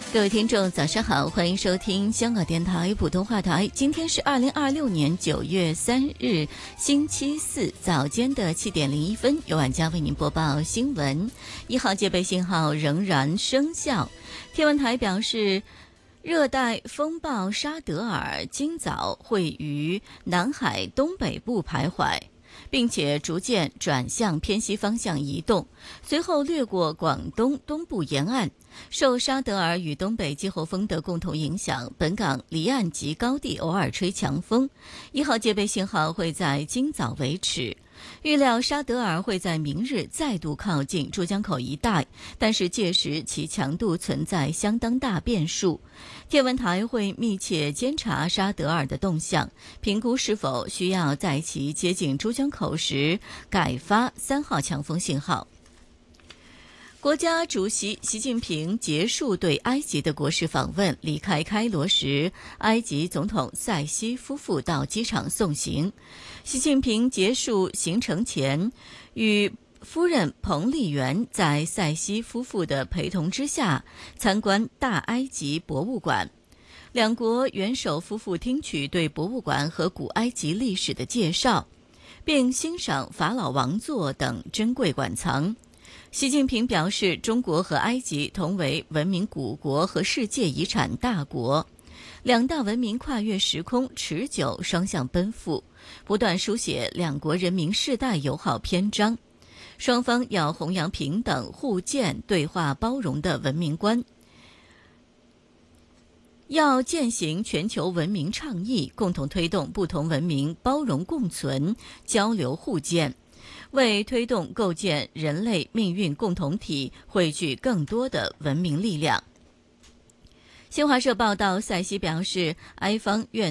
各位听众早上好，欢迎收听香港电台普通话台。今天是2026年9月3日星期四早间的7点01分，由晚佳为您播报新闻。1号戒备信号仍然生效。天文台表示，热带风暴沙德尔今早会于南海东北部徘徊，并且逐渐转向偏西方向移动，随后掠过广东东部沿岸。受沙德尔与东北季候风的共同影响，本港离岸及高地偶尔吹强风，1号戒备信号会在今早维持。预料沙德尔会在明日再度靠近珠江口一带，但是届时其强度存在相当大变数。天文台会密切监察沙德尔的动向，评估是否需要在其接近珠江口时改发3号强风信号。国家主席习近平结束对埃及的国事访问，离开开罗时，埃及总统塞西夫妇到机场送行。习近平结束行程前，与夫人彭丽媛在塞西夫妇的陪同之下参观大埃及博物馆。两国元首夫妇听取对博物馆和古埃及历史的介绍，并欣赏法老王座等珍贵馆藏。习近平表示，中国和埃及同为文明古国和世界遗产大国，两大文明跨越时空，持久双向奔赴，不断书写两国人民世代友好篇章。双方要弘扬平等、互鉴、对话包容的文明观，要践行全球文明倡议，共同推动不同文明包容共存、交流互鉴，为推动构建人类命运共同体汇聚更多的文明力量。新华社报道，塞西表示，埃方愿